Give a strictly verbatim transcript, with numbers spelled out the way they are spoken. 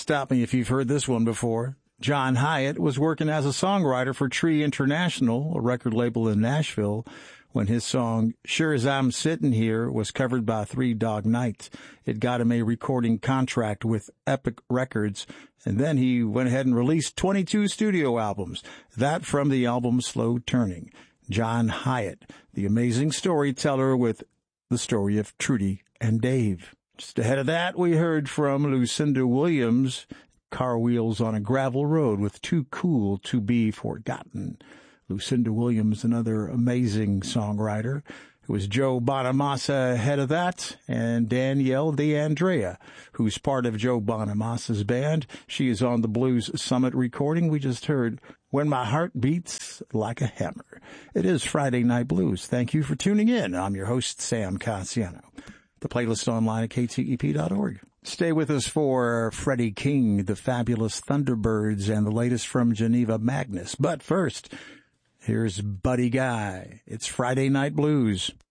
stop me if you've heard this one before. John Hyatt was working as a songwriter for Tree International, a record label in Nashville, when his song Sure As I'm Sitting Here was covered by Three Dog Night. It got him a recording contract with Epic Records, and then he went ahead and released twenty-two studio albums. That from the album Slow Turning. John Hyatt, the amazing storyteller with the story of Trudy and Dave. Just ahead of that, we heard from Lucinda Williams, Car Wheels on a Gravel Road with Too Cool to Be Forgotten. Lucinda Williams, another amazing songwriter. It was Joe Bonamassa ahead of that, and Danielle DeAndrea, who's part of Joe Bonamassa's band. She is on the Blues Summit recording. We just heard When My Heart Beats Like a Hammer. It is Friday Night Blues. Thank you for tuning in. I'm your host, Sam Cassiano. The playlist online at K T E P dot org. Stay with us for Freddie King, the Fabulous Thunderbirds, and the latest from Geneva Magnus. But first, here's Buddy Guy. It's Friday Night Blues.